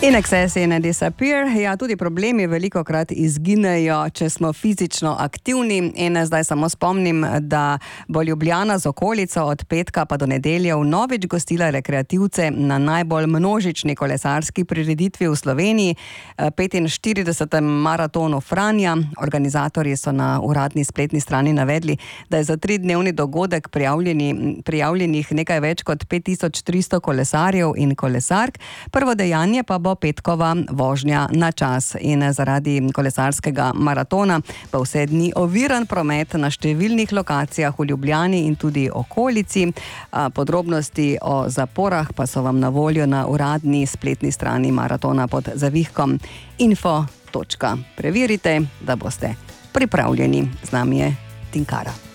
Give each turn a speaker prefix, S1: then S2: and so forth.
S1: In excess in a disappear. Ja, tudi problemi velikokrat izginejo, če smo fizično aktivni. In zdaj samo spomnim, da bo Ljubljana z okolico od petka pa do nedelje vnovič gostila rekreativce na najbolj množični kolesarski prireditvi v Sloveniji, 45. maratonu Franja. Organizatorji so na uradni spletni strani navedli, da je za 3-dnevni dogodek prijavljenih nekaj več kot 5300 kolesarjev in kolesark. Prvo dejanje pa bo petkova vožnja na čas. In zaradi kolesarskega maratona bo vse dni oviran promet na številnih lokacijah v Ljubljani in tudi okolici. Podrobnosti o zaporah pa so vam na voljo na uradni spletni strani maratona pod zavihkom info.preverite, da boste pripravljeni. Z nami je Tinkara.